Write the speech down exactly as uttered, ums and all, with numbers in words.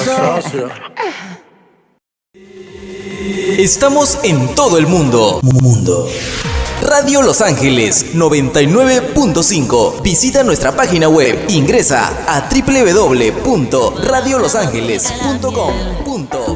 socio. Estamos en todo el mundo. Mundo. Radio Los Ángeles noventa y nueve punto cinco. Visita nuestra página web. Ingresa a doble u doble u doble u punto radio los ángeles punto com.